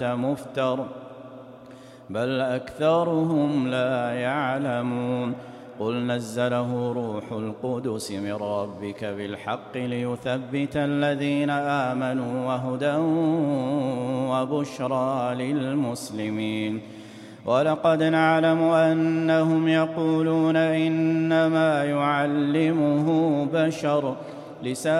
مفتر بل أكثرهم لا يعلمون قل نزله روح القدس من ربك بالحق ليثبت الذين آمنوا وهدى وبشرى للمسلمين ولقد نعلم أنهم يقولون إنما يعلمه بشر